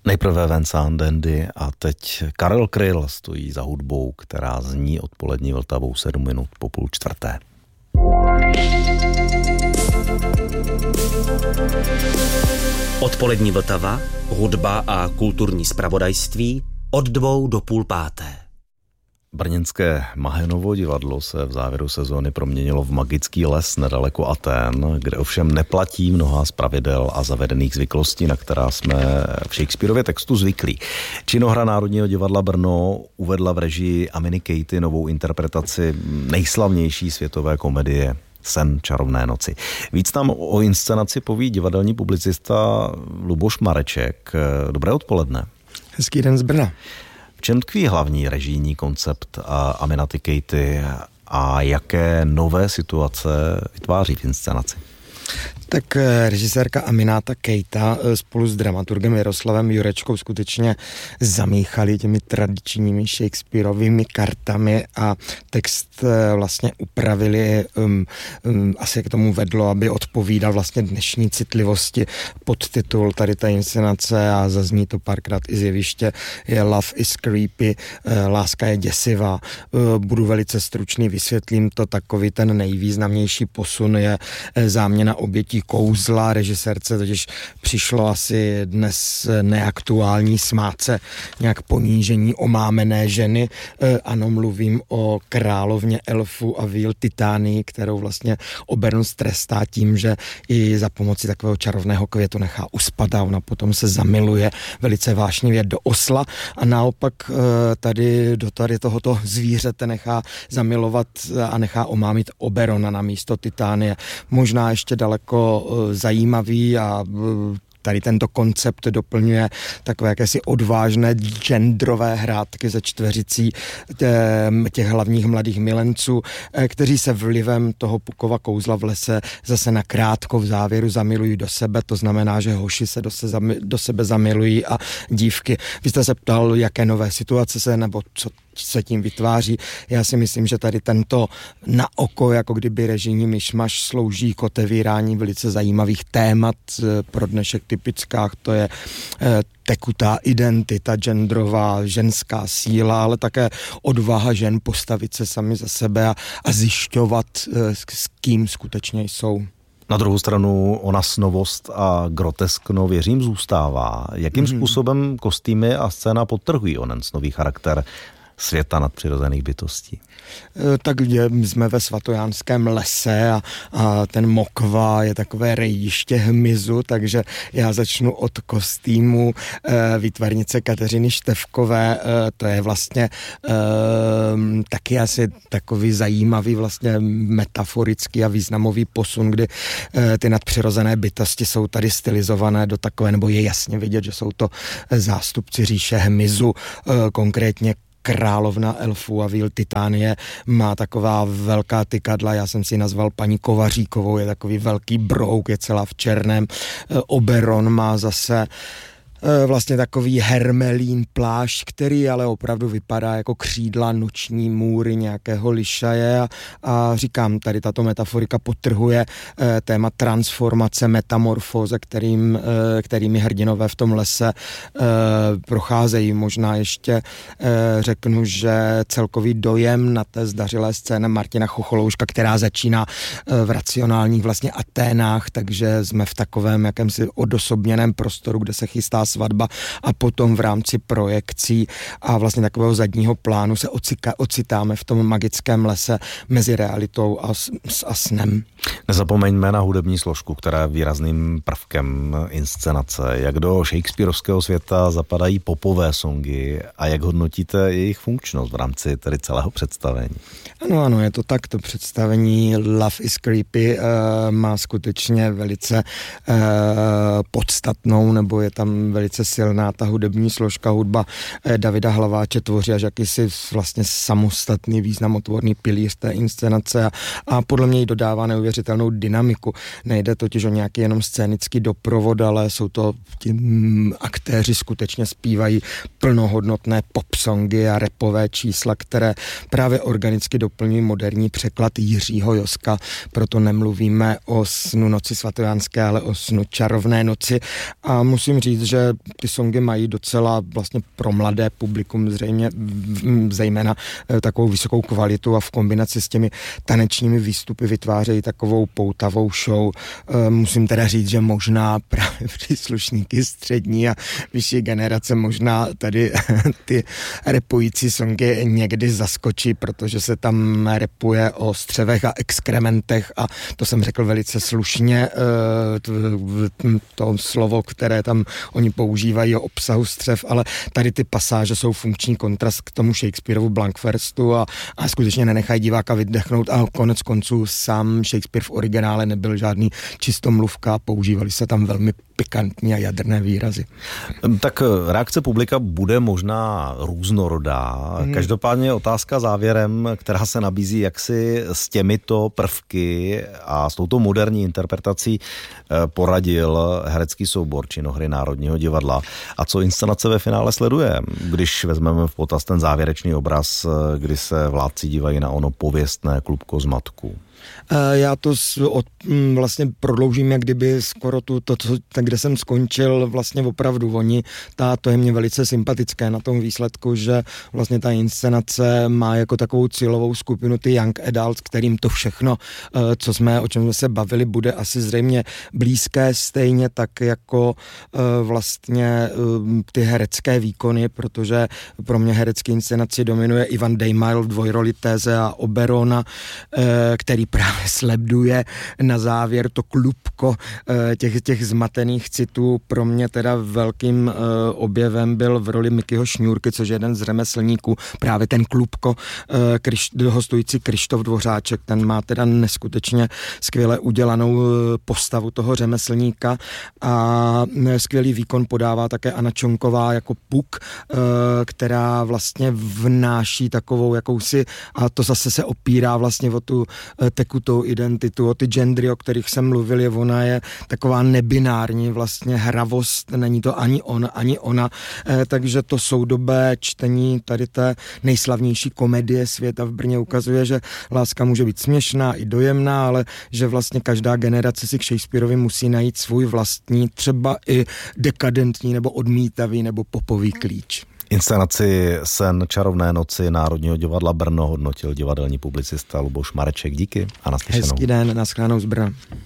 Nejprve Vincent Dandy a teď Karel Kryl stojí za hudbou, která zní odpolední Vltavou 7 minut po 3:30. Odpolední Vltava, hudba a kulturní zpravodajství od 2 do 4:30. Brněnské Mahenovo divadlo se v závěru sezóny proměnilo v magický les nedaleko Atén, kde ovšem neplatí mnoha z pravidel a zavedených zvyklostí, na která jsme v Shakespearově textu zvyklí. Činohra Národního divadla Brno uvedla v režii Aminy Katy novou interpretaci nejslavnější světové komedie Sen čarovné noci. Víc nám o inscenaci poví divadelní publicista Luboš Mareček. Dobré odpoledne. Hezký den z Brna. V čem tkví hlavní režijní koncept Aminaty Katy a jaké nové situace vytváří v inscenaci? Tak režisérka Aminata Kejta spolu s dramaturgem Jaroslavem Jurečkou skutečně zamíchali těmi tradičními Shakespearovými kartami a text vlastně upravili, asi k tomu vedlo, aby odpovídal vlastně dnešní citlivosti. Podtitul tady ta inscenace, a zazní to párkrát i z jeviště, je Love is creepy, láska je děsivá. Budu velice stručný, vysvětlím to. Takový ten nejvýznamnější posun je záměna obětí kouzla. Režisérce totiž přišlo asi dnes neaktuální smát se nějak ponížení omámené ženy. Ano, mluvím o královně elfů a víl Titánii, kterou vlastně Oberyn trestá tím, že i za pomoci takového čarovného květu nechá uspat a ona potom se zamiluje velice vášnivě do osla a naopak tady do tohoto zvířete nechá zamilovat a nechá omámit Oberona na místo Titánie. Možná ještě daleko zajímavý a tady tento koncept doplňuje takové jakési odvážné genderové hrátky ze čtveřicí těch hlavních mladých milenců, kteří se vlivem toho Pukova kouzla v lese zase nakrátko v závěru zamilují do sebe. To znamená, že hoši se do sebe zamilují a dívky. Vy jste se ptal, jaké nové situace se nebo co se tím vytváří. Já si myslím, že tady tento na oko, jako kdyby režijní myšmaš, slouží k otevírání velice zajímavých témat pro dnešek typických. To je tekutá identita genderová, ženská síla, ale také odvaha žen postavit se sami za sebe a zjišťovat, s kým skutečně jsou. Na druhou stranu ona snovost a groteskno, věřím, zůstává. Jakým způsobem kostýmy a scéna podtrhují onen snový charakter světa nadpřirozených bytostí? Tak jsme ve svatojánském lese a ten Mokva je takové rejdiště hmyzu, takže já začnu od kostýmu výtvarnice Kateřiny Števkové. To je vlastně taky asi takový zajímavý vlastně metaforický a významový posun, kdy ty nadpřirozené bytosti jsou tady stylizované do takové, nebo je jasně vidět, že jsou to zástupci říše hmyzu, konkrétně královna elfů a víl Titánie má taková velká tykadla, já jsem si nazval paní Kovaříkovou, je takový velký brouk, je celá v černém. Oberon má zase vlastně takový hermelín plášť, který ale opravdu vypadá jako křídla noční můry nějakého lišaje a říkám, tady tato metaforika podtrhuje téma transformace, metamorfóze, kterými hrdinové v tom lese procházejí. Možná ještě řeknu, že celkový dojem na té zdařilé scéně Martina Chocholouška, která začíná v racionálních vlastně Aténách, takže jsme v takovém jakémsi odosobněném prostoru, kde se chystá svatba a potom v rámci projekcí a vlastně takového zadního plánu se ocitáme v tom magickém lese mezi realitou a snem. Nezapomeňme na hudební složku, která je výrazným prvkem inscenace. Jak do shakespearovského světa zapadají popové songy a jak hodnotíte jejich funkčnost v rámci tedy celého představení? Ano, je to tak. To představení Love is creepy má skutečně velice podstatnou, nebo je tam velice silná ta hudební složka. Hudba Davida Hlaváče tvoří až jakýsi vlastně samostatný významotvorný pilíř té inscenace a podle mě jí dodává neuvěřitelnou dynamiku. Nejde totiž o nějaký jenom scénický doprovod, ale jsou to aktéři skutečně zpívají plnohodnotné popsongy a rapové čísla, které právě organicky doplňují moderní překlad Jiřího Joska, proto nemluvíme o snu noci svatojánské, ale o snu čarovné noci a musím říct, že že ty songy mají docela vlastně pro mladé publikum zřejmě zejména takovou vysokou kvalitu a v kombinaci s těmi tanečními výstupy vytvářejí takovou poutavou show. Musím teda říct, že možná právě příslušníky střední a vyšší generace možná tady ty repující songy někdy zaskočí, protože se tam repuje o střevech a exkrementech a to jsem řekl velice slušně, to slovo, které tam oni používají o obsahu střev, ale tady ty pasáže jsou funkční kontrast k tomu Shakespearovu Blankverstu a skutečně nenechají diváka vydechnout a konec konců sám Shakespeare v originále nebyl žádný čistomluvka, používali se tam velmi pikantní a jadrné výrazy. Tak reakce publika bude možná různorodá. Každopádně otázka závěrem, která se nabízí, jak si s těmito prvky a s touto moderní interpretací poradil herecký soubor Činohry Národního divadla a co inscenace ve finále sleduje, když vezmeme v potaz ten závěrečný obraz, kdy se vládci dívají na ono pověstné klubko z matku. Já to vlastně prodloužím, jak kdyby skoro kde jsem skončil vlastně opravdu. To je mně velice sympatické na tom výsledku, že vlastně ta inscenace má jako takovou cílovou skupinu ty young adults, kterým to všechno, o čem jsme se bavili, bude asi zřejmě blízké, stejně tak jako vlastně ty herecké výkony, protože pro mě herecké inscenaci dominuje Ivan Dejmajl v dvojroli Téze a Oberona, který právě sleduje na závěr to klubko těch zmatených citů. Pro mě teda velkým objevem byl v roli Mikyho Šňůrky, což je jeden z řemeslníků, právě ten klubko, hostující Krištof Dvořáček, ten má teda neskutečně skvěle udělanou postavu toho řemeslníka a skvělý výkon podává také Anna Čonková jako Puk, která vlastně vnáší takovou jakousi, a to zase se opírá vlastně o tu tekutou identitu, o ty gendry, o kterých jsem mluvil, ona je taková nebinární vlastně hravost, není to ani on, ani ona, takže to soudobé čtení tady té nejslavnější komedie světa v Brně ukazuje, že láska může být směšná i dojemná, ale že vlastně každá generace si k Shakespearovi musí najít svůj vlastní, třeba i dekadentní nebo odmítavý nebo popový klíč. Inscenaci Sen čarovné noci Národního divadla Brno hodnotil divadelní publicista Luboš Mareček. Díky a naslyšenou. Hezký den, naschledanou z Brna.